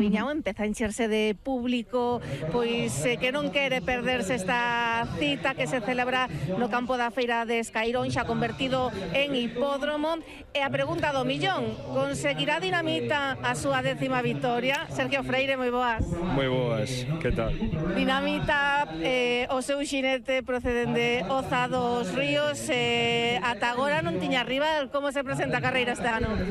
Mariñao empeza a encherse de público, pois que non quere perderse esta cita que se celebra no campo da Feira de Escairón, xa convertido en hipódromo. E a pregunta do millón, conseguirá Dinamita a súa 10ª vitoria? Sergio Freire, moi boas. Moi boas, que tal? Dinamita, o seu xinete proceden de Oza dos Ríos, ata agora non tiña rival. Como se presenta a carreira este ano?